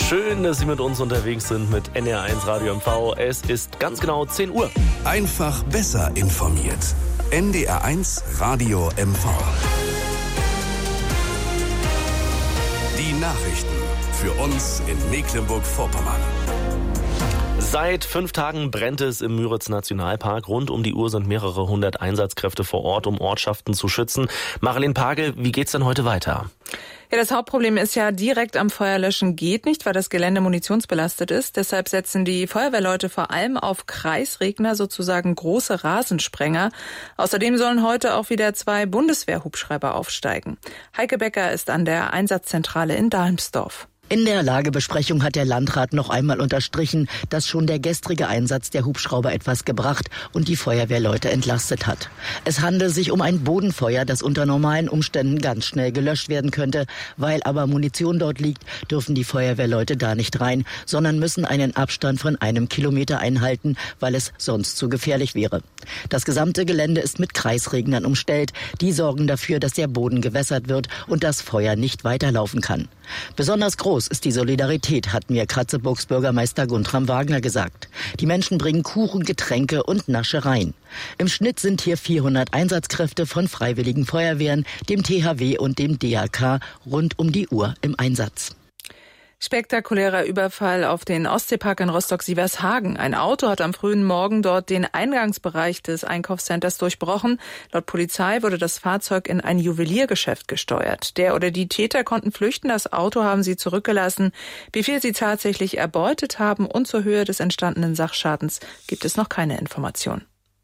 Schön, dass Sie mit uns unterwegs sind mit NDR1 Radio MV. Es ist ganz genau 10 Uhr. Einfach besser informiert. NDR1 Radio MV. Die Nachrichten für uns in Mecklenburg-Vorpommern. Seit 5 Tagen brennt es im Müritz-Nationalpark. Rund um die Uhr sind mehrere hundert Einsatzkräfte vor Ort, um Ortschaften zu schützen. Marilyn Pagel, wie geht's denn heute weiter? Ja, das Hauptproblem ist ja, direkt am Feuerlöschen geht nicht, weil das Gelände munitionsbelastet ist. Deshalb setzen die Feuerwehrleute vor allem auf Kreisregner, sozusagen große Rasensprenger. Außerdem sollen heute auch wieder 2 Bundeswehrhubschrauber aufsteigen. Heike Becker ist an der Einsatzzentrale in Dalmsdorf. In der Lagebesprechung hat der Landrat noch einmal unterstrichen, dass schon der gestrige Einsatz der Hubschrauber etwas gebracht und die Feuerwehrleute entlastet hat. Es handelt sich um ein Bodenfeuer, das unter normalen Umständen ganz schnell gelöscht werden könnte. Weil aber Munition dort liegt, dürfen die Feuerwehrleute da nicht rein, sondern müssen einen Abstand von 1 Kilometer einhalten, weil es sonst zu gefährlich wäre. Das gesamte Gelände ist mit Kreisregnern umstellt. Die sorgen dafür, dass der Boden gewässert wird und das Feuer nicht weiterlaufen kann. Besonders groß ist die Solidarität, hat mir Kratzeburgs Bürgermeister Guntram Wagner gesagt. Die Menschen bringen Kuchen, Getränke und Naschereien. Im Schnitt sind hier 400 Einsatzkräfte von Freiwilligen Feuerwehren, dem THW und dem DAK rund um die Uhr im Einsatz. Spektakulärer Überfall auf den Ostseepark in Rostock-Sievershagen. Ein Auto hat am frühen Morgen dort den Eingangsbereich des Einkaufscenters durchbrochen. Laut Polizei wurde das Fahrzeug in ein Juweliergeschäft gesteuert. Der oder die Täter konnten flüchten, das Auto haben sie zurückgelassen. Wie viel sie tatsächlich erbeutet haben und zur Höhe des entstandenen Sachschadens gibt es noch keine Information.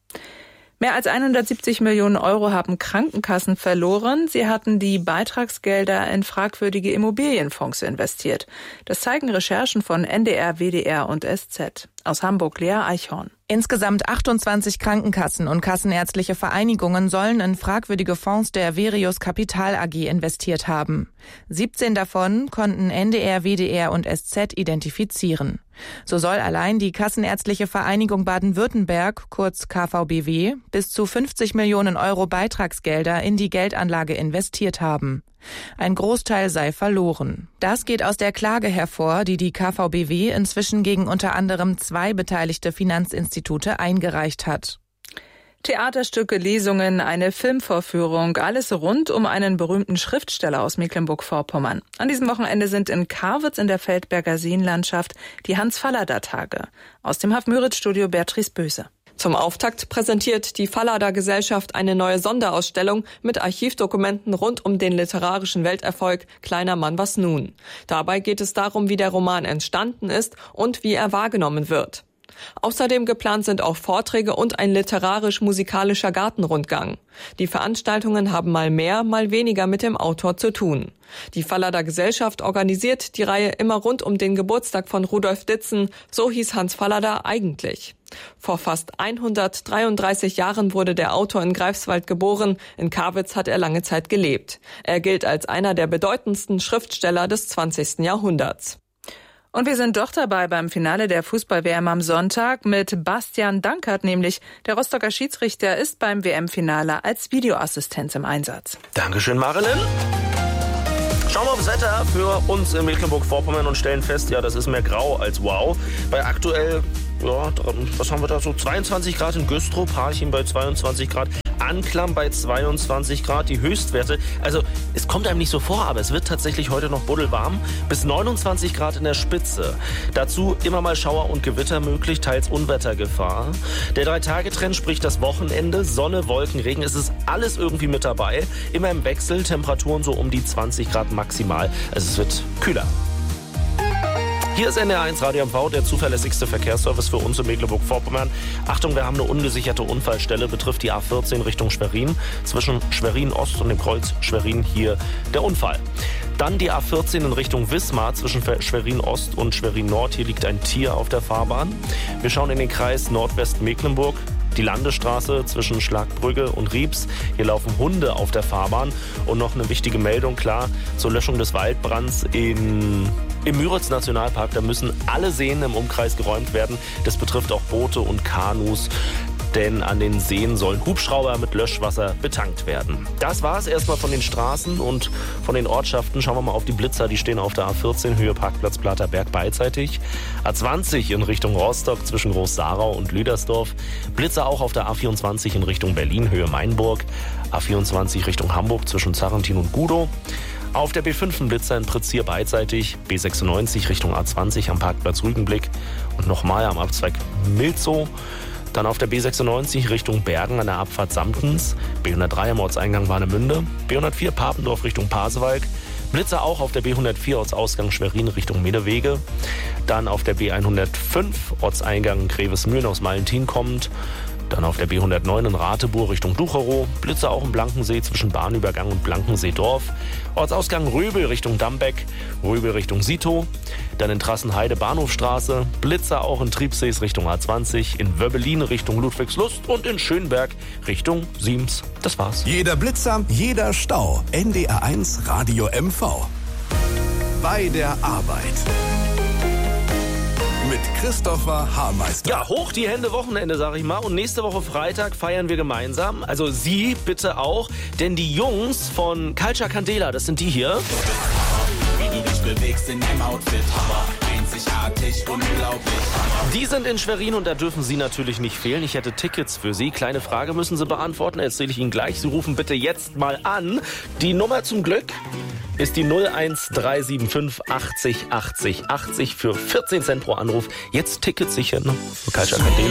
Mehr als 170 Millionen Euro haben Krankenkassen verloren. Sie hatten die Beitragsgelder in fragwürdige Immobilienfonds investiert. Das zeigen Recherchen von NDR, WDR und SZ. Aus Hamburg, Lea Eichhorn. Insgesamt 28 Krankenkassen und kassenärztliche Vereinigungen sollen in fragwürdige Fonds der Verius Kapital AG investiert haben. 17 davon konnten NDR, WDR und SZ identifizieren. So soll allein die Kassenärztliche Vereinigung Baden-Württemberg, kurz KVBW, bis zu 50 Millionen Euro Beitragsgelder in die Geldanlage investiert haben. Ein Großteil sei verloren. Das geht aus der Klage hervor, die die KVBW inzwischen gegen unter anderem 2 beteiligte Finanzinstitute eingereicht hat. Theaterstücke, Lesungen, eine Filmvorführung, alles rund um einen berühmten Schriftsteller aus Mecklenburg-Vorpommern. An diesem Wochenende sind in Karwitz in der Feldberger Seenlandschaft die Hans-Fallada-Tage. Aus dem Haff-Müritz-Studio Beatrice Böse. Zum Auftakt präsentiert die Fallada-Gesellschaft eine neue Sonderausstellung mit Archivdokumenten rund um den literarischen Welterfolg Kleiner Mann, was nun? Dabei geht es darum, wie der Roman entstanden ist und wie er wahrgenommen wird. Außerdem geplant sind auch Vorträge und ein literarisch-musikalischer Gartenrundgang. Die Veranstaltungen haben mal mehr, mal weniger mit dem Autor zu tun. Die Fallada Gesellschaft organisiert die Reihe immer rund um den Geburtstag von Rudolf Ditzen, so hieß Hans Fallada eigentlich. Vor fast 133 Jahren wurde der Autor in Greifswald geboren, in Karwitz hat er lange Zeit gelebt. Er gilt als einer der bedeutendsten Schriftsteller des 20. Jahrhunderts. Und wir sind doch dabei beim Finale der Fußball-WM am Sonntag mit Bastian Dankert, nämlich der Rostocker Schiedsrichter ist beim WM-Finale als Videoassistenz im Einsatz. Dankeschön, Marilyn. Schauen wir aufs Wetter für uns in Mecklenburg-Vorpommern und stellen fest, ja, das ist mehr grau als wow. Bei aktuell, ja, was haben wir da so, 22 Grad in Güstrow, Parchim bei 22 Grad. Anklam bei 22 Grad, die Höchstwerte. Also es kommt einem nicht so vor, aber es wird tatsächlich heute noch buddelwarm. Bis 29 Grad in der Spitze. Dazu immer mal Schauer und Gewitter möglich, teils Unwettergefahr. Der 3-Tage-Trend spricht das Wochenende. Sonne, Wolken, Regen, es ist alles irgendwie mit dabei. Immer im Wechsel, Temperaturen so um die 20 Grad maximal. Also es wird kühler. Hier ist NDR1 Radio MV, der zuverlässigste Verkehrsservice für uns in Mecklenburg-Vorpommern. Achtung, wir haben eine ungesicherte Unfallstelle, betrifft die A14 Richtung Schwerin. Zwischen Schwerin-Ost und dem Kreuz Schwerin hier der Unfall. Dann die A14 in Richtung Wismar zwischen Schwerin-Ost und Schwerin-Nord. Hier liegt ein Tier auf der Fahrbahn. Wir schauen in den Kreis Nordwest-Mecklenburg. Die Landesstraße zwischen Schlagbrügge und Riebs. Hier laufen Hunde auf der Fahrbahn. Und noch eine wichtige Meldung, klar, zur Löschung des Waldbrands im Müritz-Nationalpark. Da müssen alle Seen im Umkreis geräumt werden. Das betrifft auch Boote und Kanus. denn an den Seen sollen Hubschrauber mit Löschwasser betankt werden. Das war's erstmal von den Straßen und von den Ortschaften. Schauen wir mal auf die Blitzer, die stehen auf der A14, Höhe Parkplatz Platerberg beidseitig. A20 in Richtung Rostock zwischen Groß-Sarau und Lüdersdorf. Blitzer auch auf der A24 in Richtung Berlin, Höhe Mainburg. A24 Richtung Hamburg zwischen Zarrentin und Gudow. Auf der B5 ein Blitzer in Pritzir beidseitig, B96 Richtung A20 am Parkplatz Rügenblick und nochmal am Abzweig Milzow. Dann auf der B96 Richtung Bergen an der Abfahrt Samtens, B103 am Ortseingang Warnemünde, B104 Papendorf Richtung Pasewalk, Blitzer auch auf der B104 Ortsausgang Schwerin Richtung Medewege, dann auf der B105 Ortseingang Grevesmühlen aus Mallentin kommend, dann auf der B109 in Rateburg Richtung Ducherow, Blitzer auch im Blankensee zwischen Bahnübergang und Blankensee-Dorf, Ortsausgang Röbel Richtung Dambeck, Röbel Richtung Sito, dann in Trassenheide Bahnhofstraße, Blitzer auch in Triebsees Richtung A20, in Wöbbelin Richtung Ludwigslust und in Schönberg Richtung Siems. Das war's. Jeder Blitzer, jeder Stau. NDR1 Radio MV. Bei der Arbeit. Mit Christopher Haarmeister. Ja, hoch die Hände, Wochenende, sag ich mal. Und nächste Woche Freitag feiern wir gemeinsam. Also Sie bitte auch. Denn die Jungs von Culture Candela, das sind die hier. Wie du dich bewegst in deinem Outfit, einzigartig, unglaublich. Die sind in Schwerin und da dürfen Sie natürlich nicht fehlen. Ich hätte Tickets für Sie. Kleine Frage müssen Sie beantworten. Erzähle ich Ihnen gleich. Sie rufen bitte jetzt mal an. Die Nummer zum Glück ist die 01375 80 80 80 für 14 Cent pro Anruf. Jetzt Tickets sichern für Culture Candela.